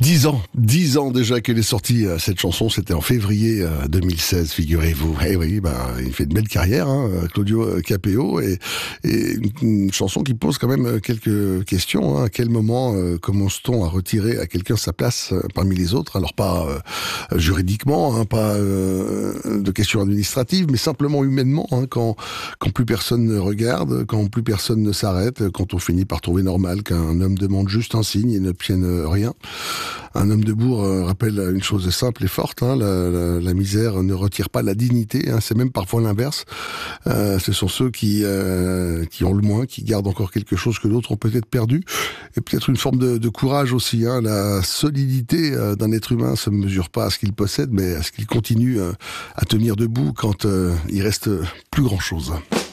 Dix ans déjà qu'elle est sortie, cette chanson, c'était en février 2016, figurez-vous. Eh oui, il fait une belle carrière, Claudio Capéo, et une chanson qui pose quand même quelques questions. À quel moment commence-t-on à retirer à quelqu'un sa place parmi les autres? Alors pas juridiquement, pas de questions administratives, mais simplement humainement, quand plus personne ne regarde, quand plus personne ne s'arrête, quand on finit par trouver normal qu'un homme demande juste un signe et n'obtienne rien. Un homme debout rappelle une chose simple et forte, la misère ne retire pas la dignité, c'est même parfois l'inverse. Ce sont ceux qui ont le moins, qui gardent encore quelque chose que d'autres ont peut-être perdu, et peut-être une forme de courage aussi. La solidité d'un être humain se mesure pas à ce qu'il possède, mais à ce qu'il continue à tenir debout quand il reste plus grand-chose.